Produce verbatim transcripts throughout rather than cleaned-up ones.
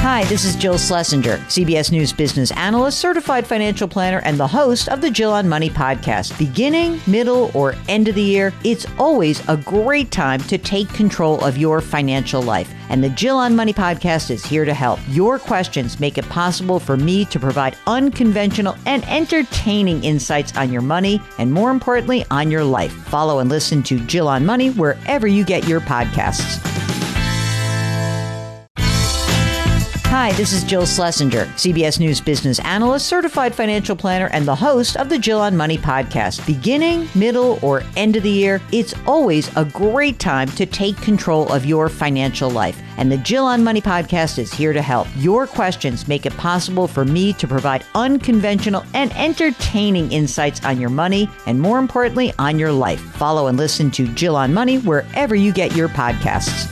Hi, this is Jill Schlesinger, C B S News business analyst, certified financial planner, and the host of the Jill on Money podcast. Beginning, middle, or end of the year, it's always a great time to take control of your financial life. And the Jill on Money podcast is here to help. Your questions make it possible for me to provide unconventional and entertaining insights on your money, and more importantly, on your life. Follow and listen to Jill on Money wherever you get your podcasts. Hi, this is Jill Schlesinger, C B S News business analyst, certified financial planner, and the host of the Jill on Money podcast. Beginning, middle, or end of the year, it's always a great time to take control of your financial life. And the Jill on Money podcast is here to help. Your questions make it possible for me to provide unconventional and entertaining insights on your money, and more importantly, on your life. Follow and listen to Jill on Money wherever you get your podcasts.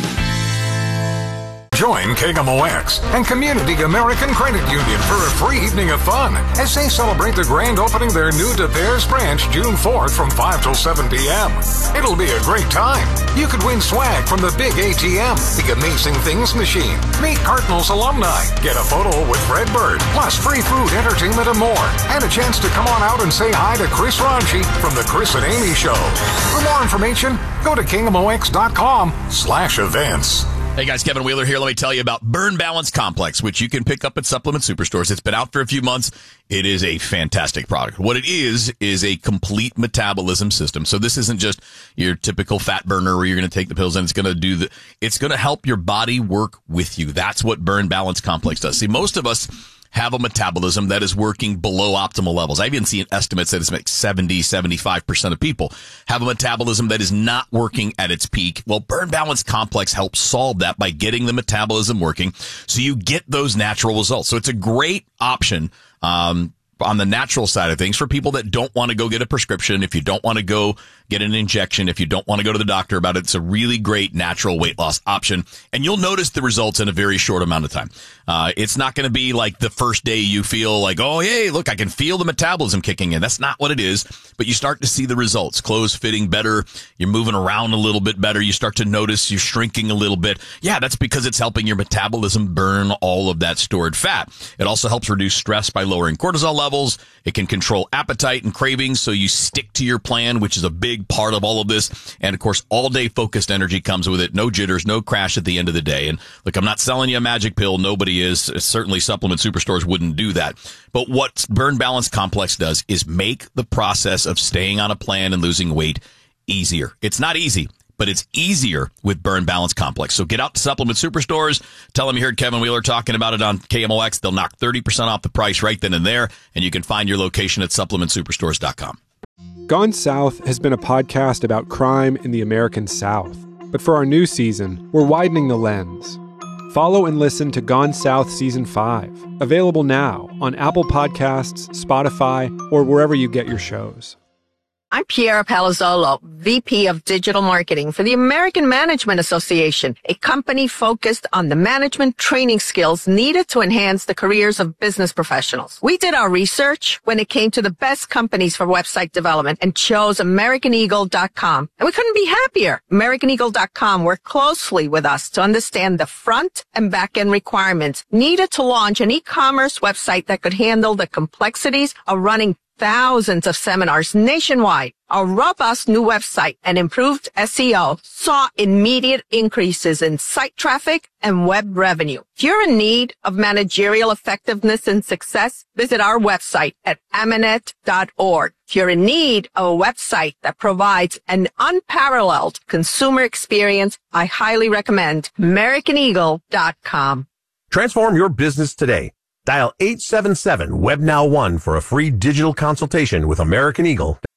Join K M O X and Community American Credit Union for a free evening of fun as they celebrate the grand opening their new De Beers branch June fourth from five till seven p.m. It'll be a great time. You could win swag from the big A T M, the Amazing Things machine, meet Cardinals alumni, get a photo with Fred Bird, plus free food, entertainment, and more, and a chance to come on out and say hi to Chris Ronchi from the Chris and Amy Show. For more information, go to K M O X dot com slash events. Hey guys, Kevin Wheeler here. Let me tell you about Burn Balance Complex, which you can pick up at supplement superstores. It's been out for a few months. It is a fantastic product. What it is, is a complete metabolism system. So this isn't just your typical fat burner where you're going to take the pills and it's going to do the, it's going to help your body work with you. That's what Burn Balance Complex does. See, most of us have a metabolism that is working below optimal levels. I've even seen estimates that it's like seventy, seventy-five percent of people have a metabolism that is not working at its peak. Well, Burn Balance Complex helps solve that by getting the metabolism working so you get those natural results. So it's a great option um on the natural side of things for people that don't want to go get a prescription, if you don't want to go get an injection, if you don't want to go to the doctor about it. It's a really great natural weight loss option, and you'll notice the results in a very short amount of time. Uh, it's not going to be like the first day you feel like, oh, hey, look, I can feel the metabolism kicking in. That's not what it is, but you start to see the results. Clothes fitting better. You're moving around a little bit better. You start to notice you're shrinking a little bit. Yeah, that's because it's helping your metabolism burn all of that stored fat. It also helps reduce stress by lowering cortisol levels. It can control appetite and cravings, so you stick to your plan, which is a big part of all of this. And of course, all day focused energy comes with it. No jitters, no crash at the end of the day. And look, I'm not selling you a magic pill. Nobody is. Certainly supplement superstores wouldn't do that. But what Burn Balance Complex does is make the process of staying on a plan and losing weight easier. It's not easy, but it's easier with Burn Balance Complex. So get out to supplement superstores. Tell them you heard Kevin Wheeler talking about it on K M O X. They'll knock thirty percent off the price right then and there. And you can find your location at supplement superstores dot com. Gone South has been a podcast about crime in the American South. But for our new season, we're widening the lens. Follow and listen to Gone South Season five, available now on Apple Podcasts, Spotify, or wherever you get your shows. I'm Piera Palazzolo, V P of Digital Marketing for the American Management Association, a company focused on the management training skills needed to enhance the careers of business professionals. We did our research when it came to the best companies for website development and chose American Eagle dot com. And we couldn't be happier. American Eagle dot com worked closely with us to understand the front and back end requirements needed to launch an e-commerce website that could handle the complexities of running thousands of seminars nationwide. Our robust new website and improved S E O saw immediate increases in site traffic and web revenue. If you're in need of managerial effectiveness and success, visit our website at amanet dot org. If you're in need of a website that provides an unparalleled consumer experience, I highly recommend American Eagle dot com. Transform your business today. Dial eight seven seven, W E B Now one for a free digital consultation with American Eagle.